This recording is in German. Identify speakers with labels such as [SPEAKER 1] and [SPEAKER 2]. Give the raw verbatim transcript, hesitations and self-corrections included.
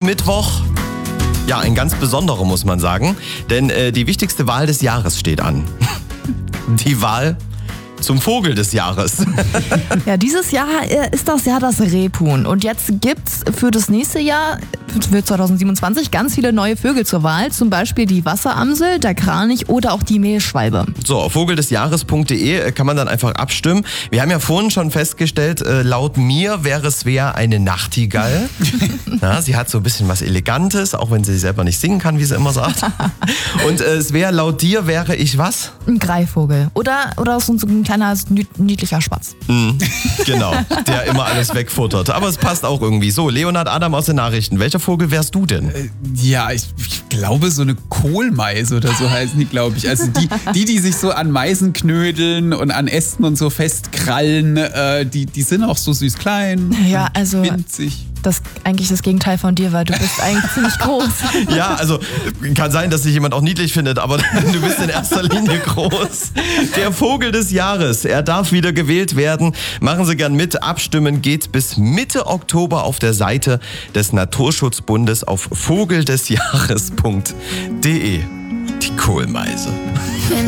[SPEAKER 1] Mittwoch. Ja, ein ganz besonderer, muss man sagen. Denn äh, die wichtigste Wahl des Jahres steht an. Die Wahl zum Vogel des Jahres.
[SPEAKER 2] Ja, dieses Jahr ist das Jahr das Rebhuhn. Und jetzt gibt's für das nächste Jahr, für zwanzig siebenundzwanzig, ganz viele neue Vögel zur Wahl. Zum Beispiel die Wasseramsel, der Kranich oder auch die Mehlschwalbe.
[SPEAKER 1] So, auf vogeldesjahres punkt de kann man dann einfach abstimmen. Wir haben ja vorhin schon festgestellt, äh, laut mir wäre Svea eine Nachtigall. Ja, sie hat so ein bisschen was Elegantes, auch wenn sie selber nicht singen kann, wie sie immer sagt. Und äh, Svea, laut dir wäre ich was?
[SPEAKER 2] Ein Greifvogel. Oder, oder so ein kleiner niedlicher Spatz.
[SPEAKER 1] Mm, genau, der immer alles wegfuttert. Aber es passt auch irgendwie. So, Leonhard Adam aus den Nachrichten. Welcher Vogel wärst du denn?
[SPEAKER 3] Äh, ja, ich, ich glaube so eine Kohlmeise oder so heißen die, glaube ich. Also die, die, die sich so an Meisen knödeln und an Ästen und so festkrallen, äh, die, die sind auch so süß klein,
[SPEAKER 2] Ja, also
[SPEAKER 3] winzig.
[SPEAKER 2] das eigentlich das Gegenteil von dir, weil du bist eigentlich ziemlich groß.
[SPEAKER 1] Ja, also kann sein, dass sich jemand auch niedlich findet, aber du bist in erster Linie groß. Der Vogel des Jahres, er darf wieder gewählt werden. Machen Sie gern mit. Abstimmen geht bis Mitte Oktober auf der Seite des Naturschutzbundes auf vogeldesjahres punkt de. Die Kohlmeise.